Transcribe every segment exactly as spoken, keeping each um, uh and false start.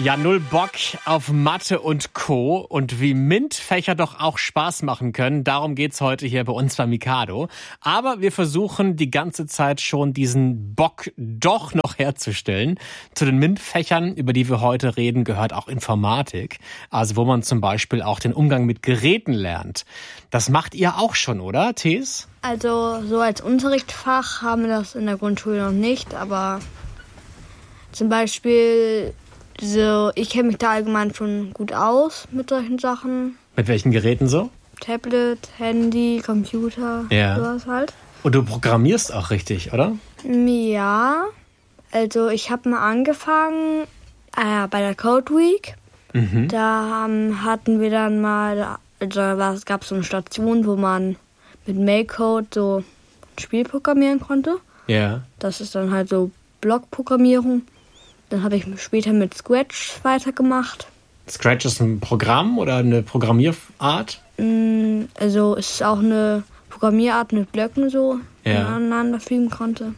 Ja, null Bock auf Mathe und Co. Und wie MINT-Fächer doch auch Spaß machen können, darum geht's heute hier bei uns bei Mikado. Aber wir versuchen die ganze Zeit schon diesen Bock doch noch herzustellen. Zu den MINT-Fächern, über die wir heute reden, gehört auch Informatik. Also wo man zum Beispiel auch den Umgang mit Geräten lernt. Das macht ihr auch schon, oder, Thees? Also so als Unterrichtsfach haben wir das in der Grundschule noch nicht, aber zum Beispiel... So, ich kenne mich da allgemein schon gut aus mit solchen Sachen. Mit welchen Geräten so? Tablet, Handy, Computer, ja. Sowas halt. Und du programmierst auch richtig, oder? Ja, also ich habe mal angefangen äh, bei der Code Week. Mhm. Da ähm, hatten wir dann mal, also es gab so eine Station, wo man mit Mailcode so ein Spiel programmieren konnte. Ja. Das ist dann halt so Blockprogrammierung. Dann habe ich später mit Scratch weitergemacht. Scratch ist ein Programm oder eine Programmierart? Also es ist auch eine Programmierart mit Blöcken so, die ja. man aneinander fügen konnte.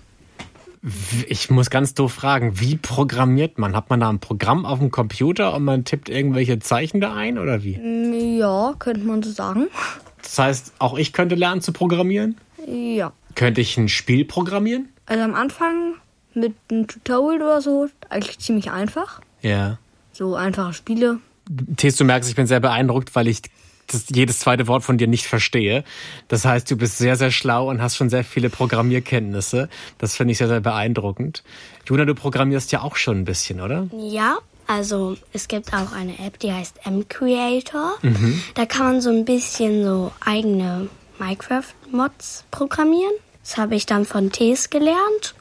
Ich muss ganz doof fragen, wie programmiert man? Hat man da ein Programm auf dem Computer und man tippt irgendwelche Zeichen da ein oder wie? Ja, könnte man so sagen. Das heißt, auch ich könnte lernen zu programmieren? Ja. Könnte ich ein Spiel programmieren? Also am Anfang... mit einem Tutorial oder so, eigentlich ziemlich einfach. Ja. So einfache Spiele. Thees, du merkst, ich bin sehr beeindruckt, weil ich das, jedes zweite Wort von dir nicht verstehe. Das heißt, du bist sehr, sehr schlau und hast schon sehr viele Programmierkenntnisse. Das finde ich sehr, sehr beeindruckend. Juna, du programmierst ja auch schon ein bisschen, oder? Ja, also es gibt auch eine App, die heißt M-Creator. Mhm. Da kann man so ein bisschen so eigene Minecraft-Mods programmieren. Das habe ich dann von Thees gelernt.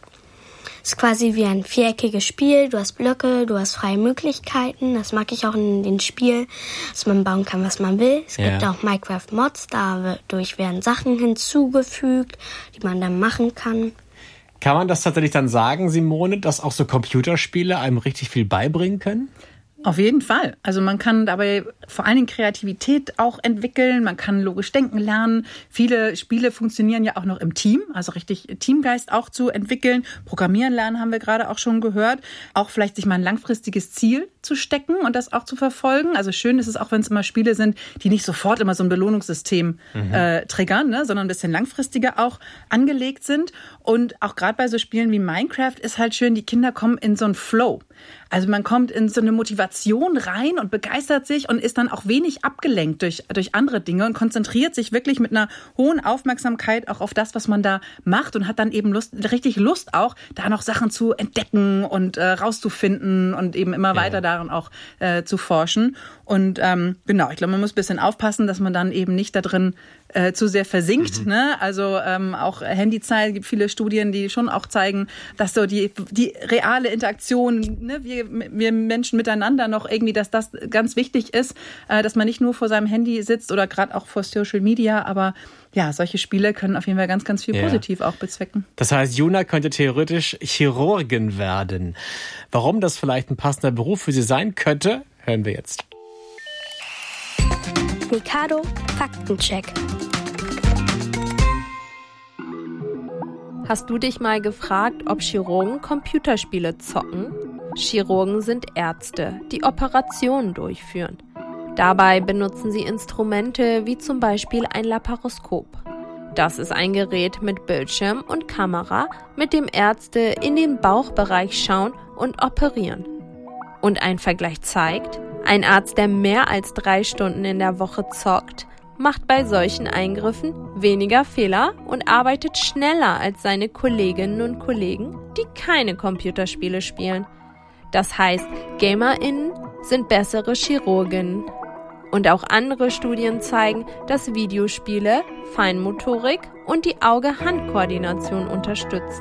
Es ist quasi wie ein viereckiges Spiel. Du hast Blöcke, du hast freie Möglichkeiten. Das mag ich auch in dem Spiel, dass man bauen kann, was man will. Es ja. gibt auch Minecraft-Mods, dadurch werden Sachen hinzugefügt, die man dann machen kann. Kann man das tatsächlich dann sagen, Simone, dass auch so Computerspiele einem richtig viel beibringen können? Auf jeden Fall. Also man kann dabei vor allen Dingen Kreativität auch entwickeln, man kann logisch denken lernen. Viele Spiele funktionieren ja auch noch im Team, also richtig Teamgeist auch zu entwickeln. Programmieren lernen haben wir gerade auch schon gehört. Auch vielleicht sich mal ein langfristiges Ziel zu stecken und das auch zu verfolgen. Also schön ist es auch, wenn es immer Spiele sind, die nicht sofort immer so ein Belohnungssystem mhm. äh, triggern, ne, sondern ein bisschen langfristiger auch angelegt sind. Und auch gerade bei so Spielen wie Minecraft ist halt schön, die Kinder kommen in so einen Flow. Also man kommt in so eine Motivation rein und begeistert sich und ist dann auch wenig abgelenkt durch, durch andere Dinge und konzentriert sich wirklich mit einer hohen Aufmerksamkeit auch auf das, was man da macht und hat dann eben Lust, richtig Lust auch, da noch Sachen zu entdecken und äh, rauszufinden und eben immer ja. weiter darin auch äh, zu forschen. Und ähm, genau, ich glaube, man muss ein bisschen aufpassen, dass man dann eben nicht da drin äh, zu sehr versinkt. Mhm. Ne? Also ähm, auch Handyzeit, gibt viele Studien, die schon auch zeigen, dass so die, die reale Interaktion, ne, wir, wir Menschen miteinander noch irgendwie, dass das ganz wichtig ist, äh, dass man nicht nur vor seinem Handy sitzt oder gerade auch vor Social Media, aber ja, solche Spiele können auf jeden Fall ganz, ganz viel ja. positiv auch bezwecken. Das heißt, Juna könnte theoretisch Chirurgin werden. Warum das vielleicht ein passender Beruf für sie sein könnte, hören wir jetzt. Mikado Faktencheck. Hast du dich mal gefragt, ob Chirurgen Computerspiele zocken? Chirurgen sind Ärzte, die Operationen durchführen. Dabei benutzen sie Instrumente wie zum Beispiel ein Laparoskop. Das ist ein Gerät mit Bildschirm und Kamera, mit dem Ärzte in den Bauchbereich schauen und operieren. Und ein Vergleich zeigt, ein Arzt, der mehr als drei Stunden in der Woche zockt, macht bei solchen Eingriffen weniger Fehler und arbeitet schneller als seine Kolleginnen und Kollegen, die keine Computerspiele spielen. Das heißt, GamerInnen sind bessere Chirurginnen. Und auch andere Studien zeigen, dass Videospiele Feinmotorik und die Auge-Hand-Koordination unterstützen.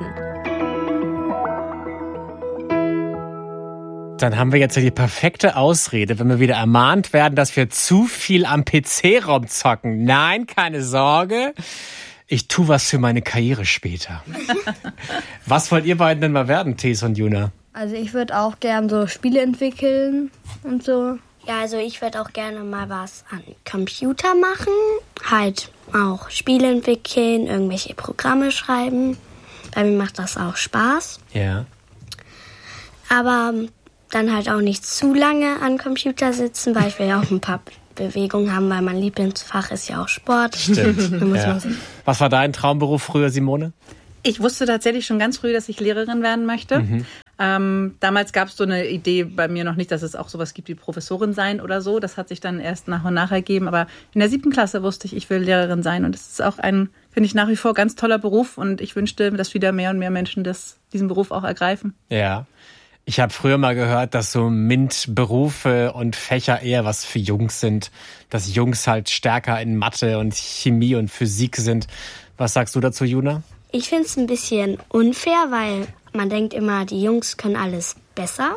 Dann haben wir jetzt die perfekte Ausrede, wenn wir wieder ermahnt werden, dass wir zu viel am P C rumzocken. Nein, keine Sorge. Ich tue was für meine Karriere später. Was wollt ihr beiden denn mal werden, Thees und Juna? Also ich würde auch gern so Spiele entwickeln und so. Ja, also ich würde auch gerne mal was an Computer machen. Halt auch Spiele entwickeln, irgendwelche Programme schreiben. Bei mir macht das auch Spaß. Ja. Aber dann halt auch nicht zu lange an Computer sitzen, weil ich will ja auch ein paar Bewegungen haben, weil mein Lieblingsfach ist ja auch Sport. Stimmt. muss Ja. man sich Was war dein Traumberuf früher, Simone? Ich wusste tatsächlich schon ganz früh, dass ich Lehrerin werden möchte. Mhm. Ähm, damals gab es so eine Idee bei mir noch nicht, dass es auch sowas gibt wie Professorin sein oder so. Das hat sich dann erst nach und nach ergeben. Aber in der siebten Klasse wusste ich, ich will Lehrerin sein. Und es ist auch ein, finde ich, nach wie vor ganz toller Beruf. Und ich wünschte, dass wieder mehr und mehr Menschen das, diesen Beruf auch ergreifen. Ja. Ich habe früher mal gehört, dass so MINT-Berufe und Fächer eher was für Jungs sind. Dass Jungs halt stärker in Mathe und Chemie und Physik sind. Was sagst du dazu, Juna? Ich finde es ein bisschen unfair, weil man denkt immer, die Jungs können alles besser.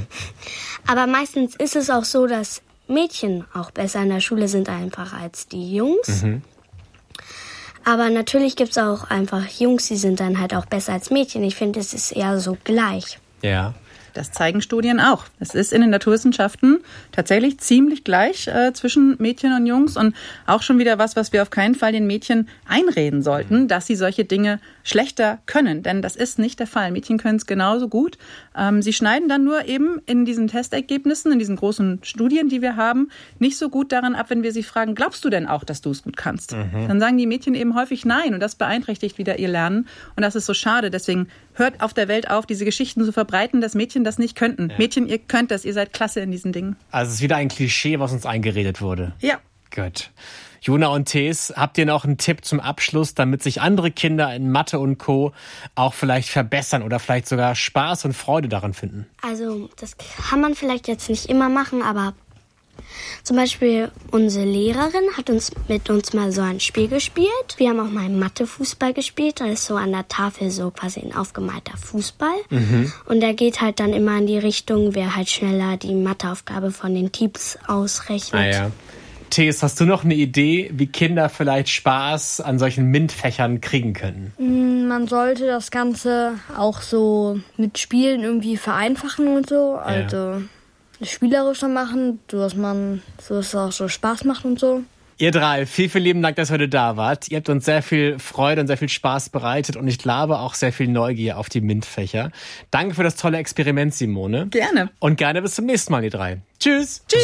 Aber meistens ist es auch so, dass Mädchen auch besser in der Schule sind einfach als die Jungs. Mhm. Aber natürlich gibt es auch einfach Jungs, die sind dann halt auch besser als Mädchen. Ich finde, es ist eher so gleich. Ja. Das zeigen Studien auch. Es ist in den Naturwissenschaften tatsächlich ziemlich gleich äh, zwischen Mädchen und Jungs und auch schon wieder was, was wir auf keinen Fall den Mädchen einreden sollten, dass sie solche Dinge schlechter können. Denn das ist nicht der Fall. Mädchen können es genauso gut. Ähm, sie schneiden dann nur eben in diesen Testergebnissen, in diesen großen Studien, die wir haben, nicht so gut daran ab, wenn wir sie fragen, glaubst du denn auch, dass du es gut kannst? Mhm. Dann sagen die Mädchen eben häufig nein und das beeinträchtigt wieder ihr Lernen und das ist so schade. Deswegen hört auf der Welt auf, diese Geschichten zu verbreiten, dass Mädchen das nicht könnten. Ja. Mädchen, ihr könnt das, ihr seid klasse in diesen Dingen. Also es ist wieder ein Klischee, was uns eingeredet wurde. Ja. Gut. Juna und Thees, habt ihr noch einen Tipp zum Abschluss, damit sich andere Kinder in Mathe und Co. auch vielleicht verbessern oder vielleicht sogar Spaß und Freude daran finden? Also das kann man vielleicht jetzt nicht immer machen, aber zum Beispiel unsere Lehrerin hat uns mit uns mal so ein Spiel gespielt. Wir haben auch mal Mathe-Fußball gespielt. Da ist so an der Tafel so quasi ein aufgemalter Fußball. Mhm. Und der geht halt dann immer in die Richtung, wer halt schneller die Matheaufgabe von den Teams ausrechnet. Ah ja. Thees, hast du noch eine Idee, wie Kinder vielleicht Spaß an solchen MINT-Fächern kriegen können? Man sollte das Ganze auch so mit Spielen irgendwie vereinfachen und so. Ja. Also spielerischer machen, dass man, so dass es auch so Spaß macht und so. Ihr drei, viel, vielen lieben Dank, dass ihr heute da wart. Ihr habt uns sehr viel Freude und sehr viel Spaß bereitet und ich glaube auch sehr viel Neugier auf die MINT-Fächer. Danke für das tolle Experiment, Simone. Gerne. Und gerne bis zum nächsten Mal, ihr drei. Tschüss. Tschüss.